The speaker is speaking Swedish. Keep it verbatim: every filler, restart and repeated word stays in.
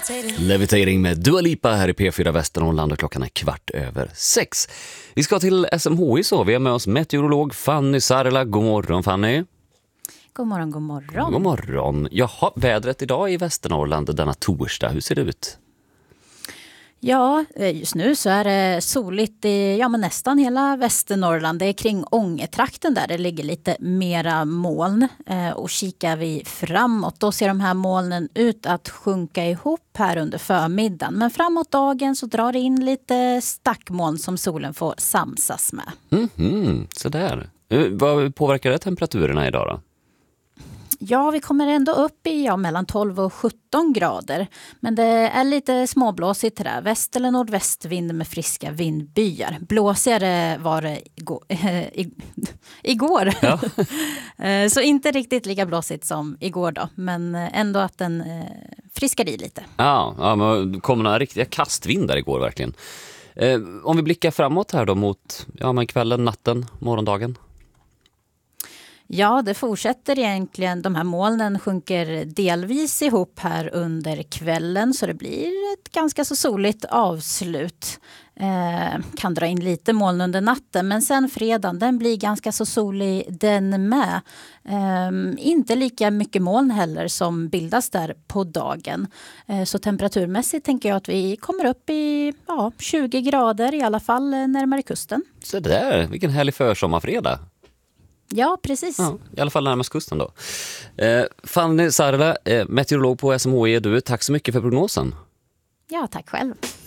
Levitating med Dua Lipa här i P fyra Västernorrland och klockan är kvart över sex. Vi ska till S M H I så vi är med oss meteorolog Fanny Sarla. God morgon Fanny. God morgon, god morgon. God morgon. Jaha, vädret idag i Västernorrland denna torsdag, hur ser det ut? Ja, just nu så är det soligt i ja, men nästan hela Västernorrland. Det är kring Ångetrakten där det ligger lite mera moln. Eh, och kikar vi framåt då ser de här molnen ut att sjunka ihop här under förmiddagen. Men framåt dagen så drar det in lite stackmoln som solen får samsas med. Mm-hmm, så där. Vad påverkar det temperaturerna idag då? Ja, vi kommer ändå upp i ja, mellan tolv och sjutton grader. Men det är lite småblåsigt där. Väst- eller nordvästvind med friska vindbyar. Blåsigare var det igår. igår. Ja. Så inte riktigt lika blåsigt som igår då. Men ändå att den friskar i lite. Ja, ja men det kom några riktiga kastvindar igår verkligen. Eh, om vi blickar framåt här då mot ja, men kvällen, natten, morgondagen. Ja, det fortsätter egentligen. De här molnen sjunker delvis ihop här under kvällen så det blir ett ganska så soligt avslut. Eh, kan dra in lite moln under natten men sen fredagen den blir ganska så solig den med. Eh, inte lika mycket moln heller som bildas där på dagen. Eh, så temperaturmässigt tänker jag att vi kommer upp i ja, tjugo grader i alla fall närmare kusten. Så där, vilken härlig försommarfredag. Ja, precis. Ja, i alla fall närmast kusten då. Eh, Fanny Sarla, eh, meteorolog på S M H I är du. Tack så mycket för prognosen. Ja, tack själv.